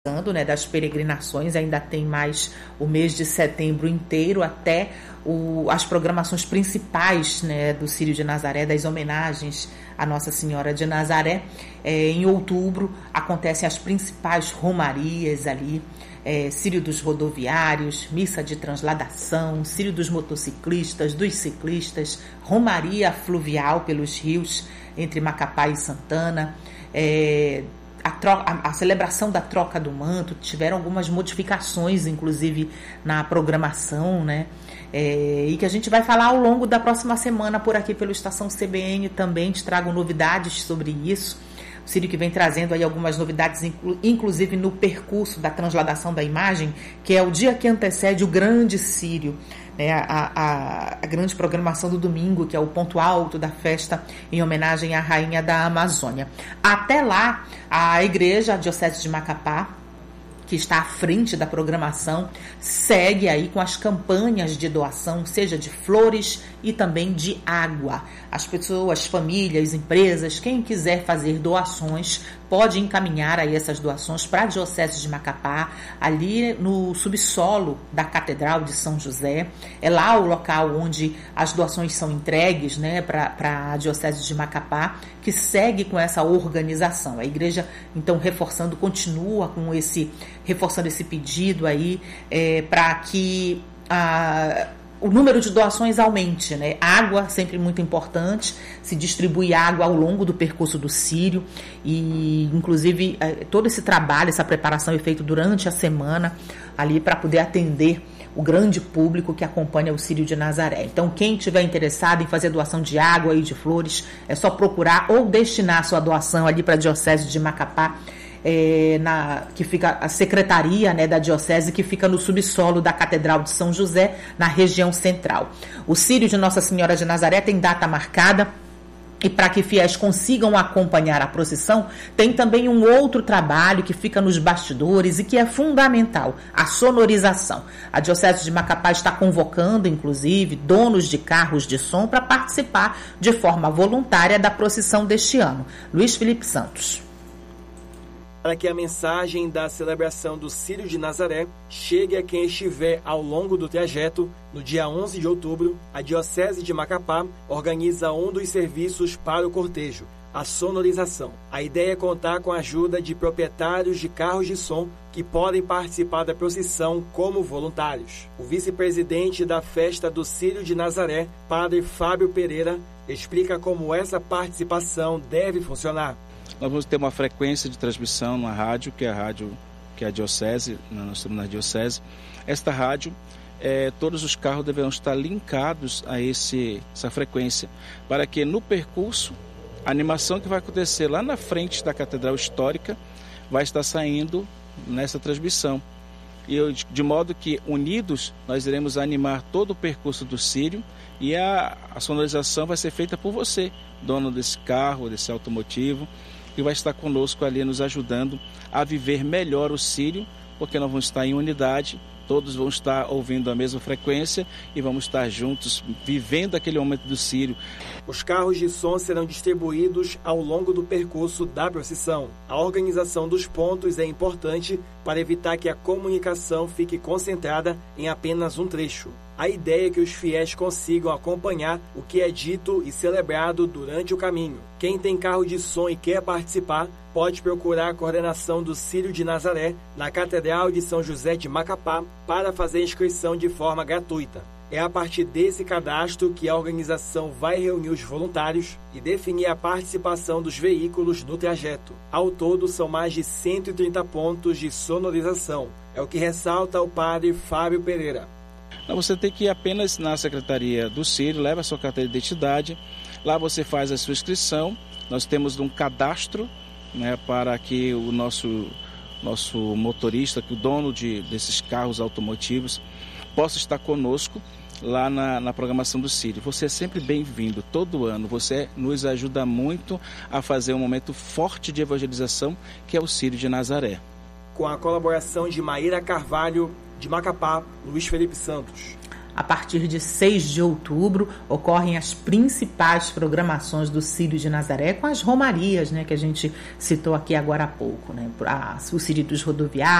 Né, das peregrinações, ainda tem mais o mês de setembro inteiro até as programações principais, né, do Círio de Nazaré, das homenagens à Nossa Senhora de Nazaré. Em outubro acontecem as principais romarias ali, Círio dos rodoviários, missa de transladação, Círio dos motociclistas, dos ciclistas, romaria fluvial pelos rios entre Macapá e Santana, a celebração da troca do manto. Tiveram algumas modificações, inclusive, na programação, né? E que a gente vai falar ao longo da próxima semana por aqui pelo Estação CBN também. Te trago novidades sobre isso. O Círio que vem trazendo aí algumas novidades, inclusive no percurso da transladação da imagem, que é o dia que antecede o grande Círio, né, a grande programação do domingo, que é o ponto alto da festa em homenagem à Rainha da Amazônia. Até lá, a Igreja, a Diocese de Macapá, que está à frente da programação, segue aí com as campanhas de doação, seja de flores e também de água. As pessoas, famílias, empresas, quem quiser fazer doações, pode encaminhar aí essas doações para a Diocese de Macapá, ali no subsolo da Catedral de São José. É lá o local onde as doações são entregues, né, para a Diocese de Macapá, que segue com essa organização. A igreja, então, continua com reforçando esse pedido aí, para que o número de doações aumente, né? Água, sempre muito importante, se distribui água ao longo do percurso do Círio e, inclusive, todo esse trabalho, essa preparação é feito durante a semana ali para poder atender o grande público que acompanha o Círio de Nazaré. Então, quem estiver interessado em fazer doação de água e de flores, é só procurar ou destinar sua doação ali para a Diocese de Macapá, que fica a secretaria, né, da diocese, que fica no subsolo da Catedral de São José, na região central. O Círio de Nossa Senhora de Nazaré tem data marcada, e para que fiéis consigam acompanhar a procissão, tem também um outro trabalho que fica nos bastidores e que é fundamental, a sonorização. A Diocese de Macapá está convocando, inclusive, donos de carros de som para participar de forma voluntária da procissão deste ano. Luiz Felipe Santos. Para que a mensagem da celebração do Círio de Nazaré chegue a quem estiver ao longo do trajeto, no dia 11 de outubro, a Diocese de Macapá organiza um dos serviços para o cortejo, a sonorização. A ideia é contar com a ajuda de proprietários de carros de som que podem participar da procissão como voluntários. O vice-presidente da festa do Círio de Nazaré, Padre Fábio Pereira, explica como essa participação deve funcionar. Nós vamos ter uma frequência de transmissão na rádio, que é a rádio que é a Diocese, nós estamos na Diocese. Esta rádio, todos os carros deverão estar linkados a essa frequência, para que no percurso, a animação que vai acontecer lá na frente da Catedral Histórica vai estar saindo nessa transmissão. De modo que, unidos, nós iremos animar todo o percurso do Círio e a sonorização vai ser feita por você, dono desse carro, desse automotivo, que vai estar conosco ali nos ajudando a viver melhor o Círio, porque nós vamos estar em unidade, todos vão estar ouvindo a mesma frequência e vamos estar juntos, vivendo aquele momento do Círio. Os carros de som serão distribuídos ao longo do percurso da procissão. A organização dos pontos é importante para evitar que a comunicação fique concentrada em apenas um trecho. A ideia é que os fiéis consigam acompanhar o que é dito e celebrado durante o caminho. Quem tem carro de som e quer participar, pode procurar a coordenação do Círio de Nazaré na Catedral de São José de Macapá para fazer inscrição de forma gratuita. É a partir desse cadastro que a organização vai reunir os voluntários e definir a participação dos veículos no trajeto. Ao todo, são mais de 130 pontos de sonorização. É o que ressalta o padre Fábio Pereira. Você tem que ir apenas na Secretaria do Círio, leva a sua carteira de identidade, lá você faz a sua inscrição, nós temos um cadastro, né, para que o nosso motorista, que o dono desses carros automotivos, possa estar conosco lá na programação do Círio. Você é sempre bem-vindo, todo ano, você nos ajuda muito a fazer um momento forte de evangelização, que é o Círio de Nazaré. Com a colaboração de Maíra Carvalho, de Macapá, Luiz Felipe Santos. a partir de 6 de outubro, ocorrem as principais programações do Círio de Nazaré, com as romarias, né, que a gente citou aqui agora há pouco, né? O Círio dos Rodoviários,